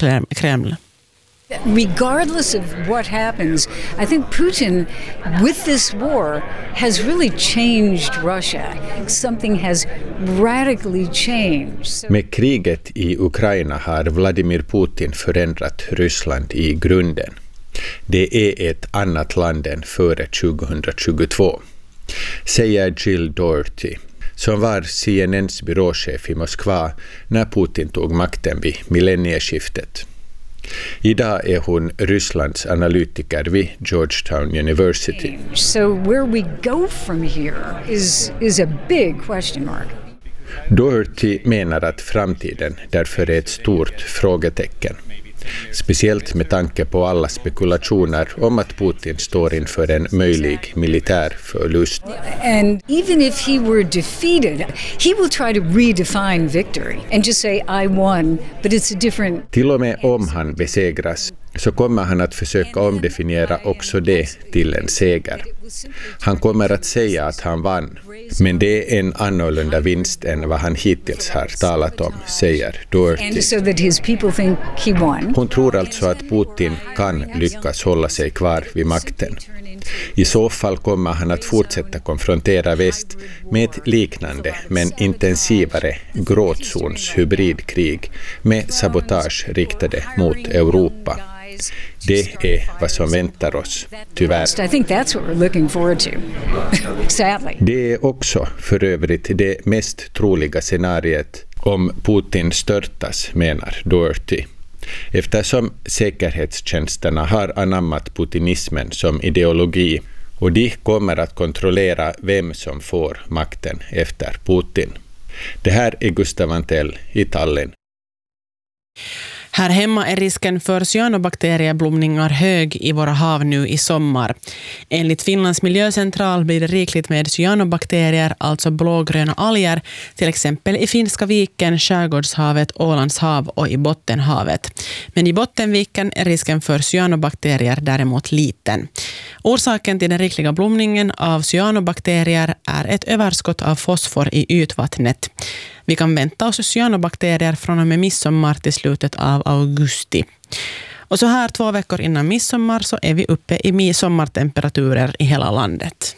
Kreml. Regardless of what happens, I think Putin, with this war, has really changed Russia. Something has radically changed. Med kriget i Ukraina har Vladimir Putin förändrat Ryssland i grunden. Det är ett annat land än före 2022, säger Jill Doherty, som var CNNs byråchef i Moskva när Putin tog makten vid millennieskiftet. Idag är hon Rysslands analytiker vid Georgetown University. So where we go from here is a big question mark. Doherty menar att framtiden därför är ett stort frågetecken. Speciellt med tanke på alla spekulationer om att Putin står inför en möjlig militär förlust. And even if he were defeated, he will try to redefine victory and just say I won, but it's a different. Till och med om han besegras så kommer han att försöka omdefiniera också det till en seger. Han kommer att säga att han vann, men det är en annorlunda vinst än vad han hittills har talat om, säger Doherty. Hon tror alltså att Putin kan lyckas hålla sig kvar vid makten. I så fall kommer han att fortsätta konfrontera väst med ett liknande men intensivare gråtzons hybridkrig med sabotage riktade mot Europa. Det är vad som väntar oss, tyvärr. I think that's what we're looking forward to. Sadly. Det är också för övrigt det mest troliga scenariet om Putin störtas, menar Doherty. Eftersom säkerhetstjänsterna har anammat putinismen som ideologi och de kommer att kontrollera vem som får makten efter Putin. Det här är Gustav Antell i Tallinn. Här hemma är risken för cyanobakterieblomningar hög i våra hav nu i sommar. Enligt Finlands miljöcentral blir det rikligt med cyanobakterier, alltså blågröna alger, till exempel i Finska viken, Skärgårdshavet, Ålandshav och i Bottenhavet. Men i Bottenviken är risken för cyanobakterier däremot liten. Orsaken till den rikliga blomningen av cyanobakterier är ett överskott av fosfor i ytvattnet. Vi kan vänta oss cyanobakterier från och med midsommar till slutet av augusti. Och så här 2 veckor innan midsommar så är vi uppe i midsommartemperaturer i hela landet.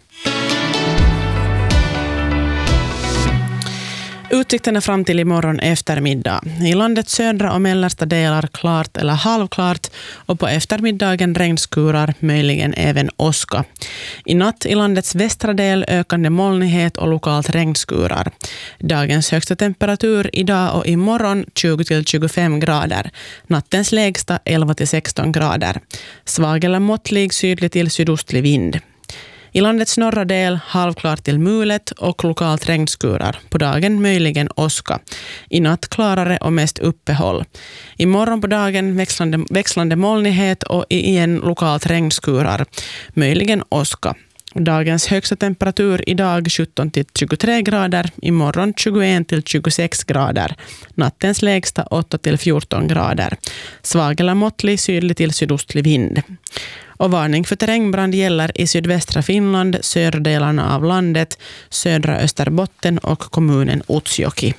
Utsikterna fram till imorgon eftermiddag. I landets södra och mellersta delar klart eller halvklart och på eftermiddagen regnskurar, möjligen även åska. I natt i landets västra del ökande molnighet och lokalt regnskurar. Dagens högsta temperatur idag och imorgon 20-25 grader. Nattens lägsta 11-16 grader. Svag eller måttlig sydlig till sydostlig vind. I landets norra del halvklart till mulet och lokalt regnskurar. På dagen möjligen åska. I natt klarare och mest uppehåll. Imorgon på dagen växlande molnighet och igen lokalt regnskurar. Möjligen åska. Dagens högsta temperatur idag 17-23 grader. Imorgon 21-26 grader. Nattens lägsta 8-14 grader. Svag eller måttlig sydlig till sydostlig vind. Och varning för terrängbrand gäller i sydvästra Finland, södra delarna av landet, södra Österbotten och kommunen Utsjoki.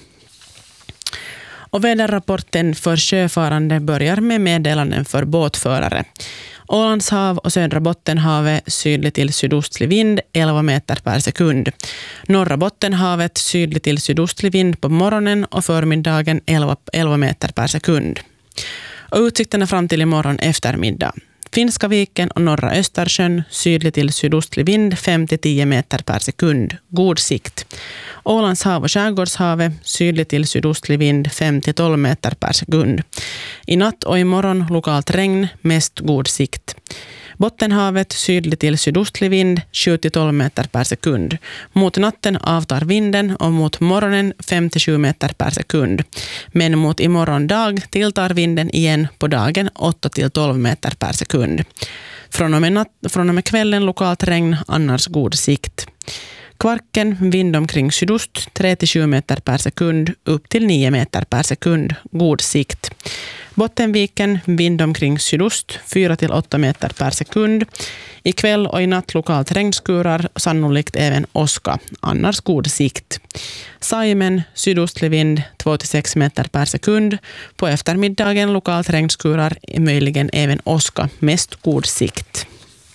Och väderrapporten för sjöfarande börjar med meddelanden för båtförare. Ålandshav och södra Bottenhavet sydlig till sydostlig vind 11 meter per sekund. Norra Bottenhavet sydlig till sydostlig vind på morgonen och förmiddagen 11 meter per sekund. Och utsikterna fram till imorgon eftermiddag. Finska viken och norra Östersjön sydlig till sydostlig vind 5-10 meter per sekund. God sikt. Ålandshav och Skärgårdshavet sydlig till sydostlig vind 5-12 meter per sekund. I natt och imorgon lokalt regn, mest god sikt. Bottenhavet sydlig till sydostlig vind 7-12 meter per sekund. Mot natten avtar vinden och mot morgonen 5-7 meter per sekund. Men mot imorgon dag tilltar vinden igen på dagen 8-12 meter per sekund. Från och med kvällen lokalt regn, annars god sikt. Kvarken vind omkring sydost 3-7 meter per sekund upp till 9 meter per sekund. God sikt. Bottenviken vind omkring sydost 4-8 meter per sekund. Ikväll och i natt lokalt regnskurar, sannolikt även åska, annars god sikt. Saimen sydostlig vind 2-6 meter per sekund. På eftermiddagen lokalt regnskurar, möjligen även åska, mest god sikt.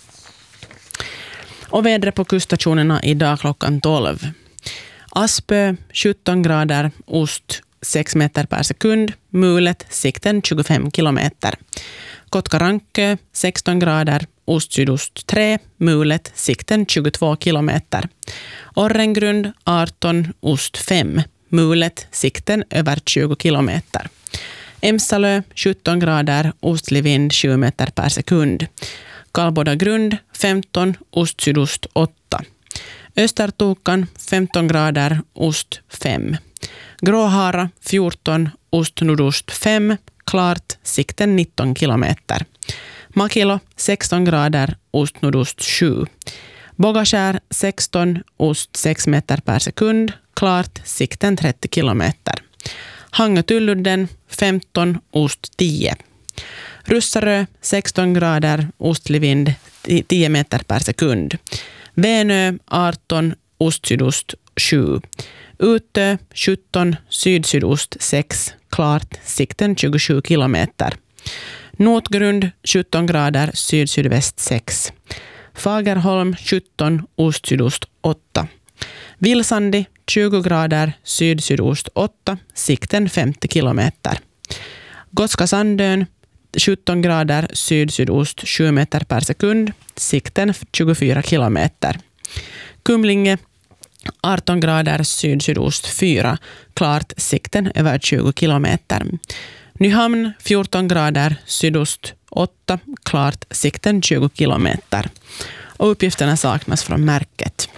Och vädret på kuststationerna idag klockan 12. Aspö 17 grader, ost 6 meter per sekund, mulet sikten 25 kilometer. Kotkarankö 16 grader, ost sydost 3, mulet sikten 22 kilometer. Orrengrund 18, ost 5, mulet sikten över 20 kilometer. Emsalö 17 grader, ostlig vind 7 meter per sekund. Kalboda grund 15, ost sydost 8. Östertokan 15 grader, ost 5. Gråhara 14, ost nordost 5, klart sikten 19 kilometer. Makilo 16 grader, ost nordost 7. Bogaskär 16, ost 6 meter per sekund, klart sikten 30 kilometer. Hangötulludden 15, ost 10. Russarö 16 grader, ostlig vind 10 meter per sekund. Vänö 18, ost-sydost 7. Utö 17, syd-sydost 6, klart sikten 27 kilometer. Notgrund 17 grader, syd-sydväst 6. Fagerholm 17, ost-sydost 8. Vilsandi 20 grader, syd-sydost 8, sikten 50 kilometer. Gotska Sandön 17 grader, syd-sydost 7 meter per sekund, sikten 24 kilometer. Kumlinge 18 grader, syd-sydost 4, klart sikten över 20 kilometer. Nyhamn 14 grader, sydost 8, klart sikten 20 kilometer. Och uppgifterna saknas från märket.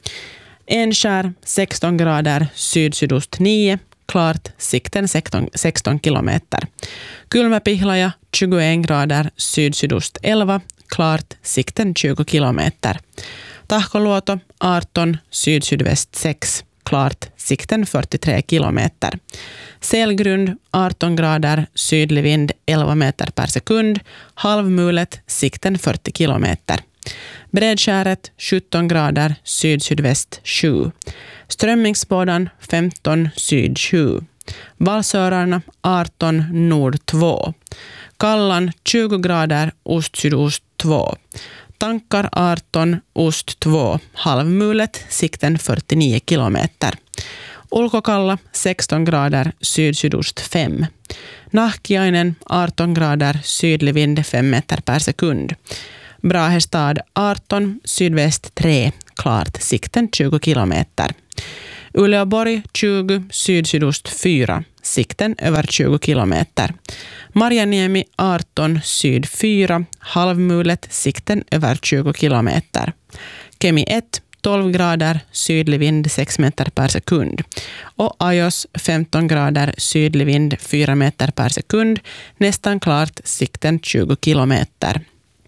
Enskär 16 grader, syd-sydost 9, klart sikten 16 kilometer. Kylmäpihlaja 21 grader, syd-sydost 11, klart sikten 20 kilometer. Tahkoluoto 18, syd-sydväst 6, klart sikten 43 kilometer. Selgrund 18 grader, sydlig vind 11 meter per sekund, halvmulet sikten 40 kilometer. Bredskäret 17 grader, syd-sydväst 7. Strömmingsbådan 15, syd 7. Valsörarna 18, nord 2. Kallan 20 grader, ost-sydost 2. Tankar 18, ost 2. Halvmulet, sikten 49 kilometer. Ulkokalla 16 grader, syd-sydost 5. Nahkiainen 18 grader, sydlig vind 5 meter per sekund. Brahestad 18, sydväst 3, klart sikten 20 kilometer. Uleåborg 20, syd-sydost 4, sikten över 20 kilometer. Marjaniemi 18, syd 4, halvmulet, sikten över 20 kilometer. Kemi 1, 12 grader, sydlig vind 6 meter per sekund. Och Ajos 15 grader, sydlig vind 4 meter per sekund, nästan klart, sikten 20 kilometer.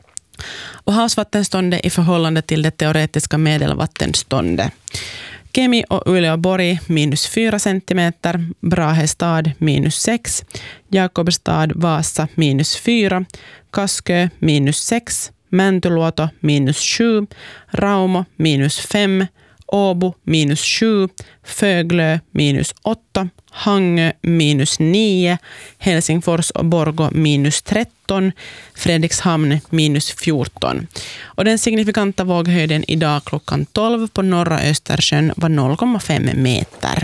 Och havsvattenståndet i förhållande till det teoretiska medelvattenståndet. Kemi och Uleåborg minus 4 centimeter, Brahestad minus 6, Jakobstad, Vasa minus 4, Kaskö minus 6, Mäntyluoto minus 7, Raumo minus 5, Åbo minus 7, Föglö minus 8, Hangö minus 9, Helsingfors och Borgå minus 13, Fredrikshamn minus 14. Och den signifikanta våghöjden idag klockan 12 på norra Östersjön var 0,5 meter.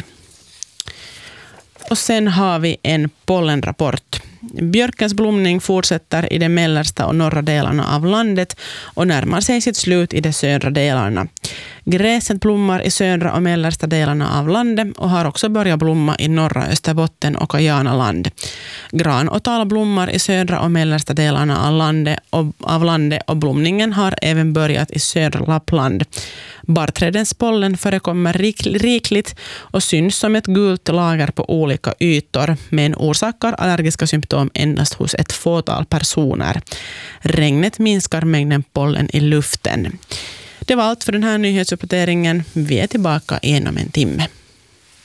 Och sen har vi en pollenrapport. Björkens blomning fortsätter i de mellersta och norra delarna av landet och närmar sig sitt slut i de södra delarna. Gräset blommar i södra och mellersta delarna av landet och har också börjat blomma i norra Österbotten och Kajanaland. Gran och tall blommar i södra och mellersta delarna av landet och blomningen har även börjat i södra Lappland. Barrträdens pollen förekommer rikligt och syns som ett gult lager på olika ytor, men orsakar allergiska symptom endast hos ett fåtal personer. Regnet minskar mängden pollen i luften. Det var allt för den här nyhetsuppdateringen. Vi är tillbaka inom en timme.